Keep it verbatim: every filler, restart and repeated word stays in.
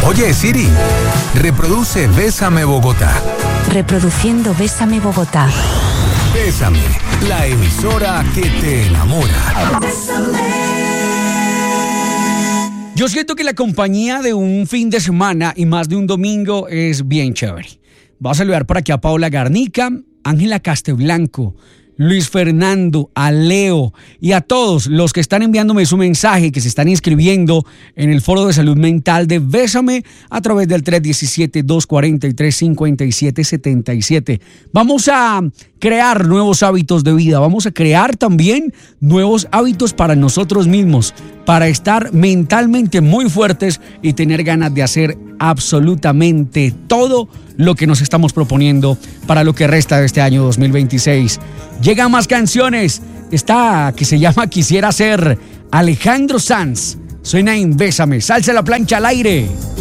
Oye, Siri, reproduce Bésame Bogotá. Reproduciendo Bésame Bogotá. Bésame, la emisora que te enamora. Yo siento que la compañía de un fin de semana y más de un domingo es bien chévere. Voy a saludar por aquí a Paula Garnica, Ángela Casteblanco, Luis Fernando, a Leo y a todos los que están enviándome su mensaje, que se están inscribiendo en el Foro de Salud Mental de Bésame a través del tres uno siete, dos cuatro tres, cinco siete siete siete. Vamos a crear nuevos hábitos de vida, vamos a crear también nuevos hábitos para nosotros mismos, para estar mentalmente muy fuertes y tener ganas de hacer absolutamente todo lo que nos estamos proponiendo para lo que resta de este año dos mil veintiséis. Llegan más canciones. Esta que se llama Quisiera Ser, Alejandro Sanz. Suena en Bésame. Salsa la plancha al aire.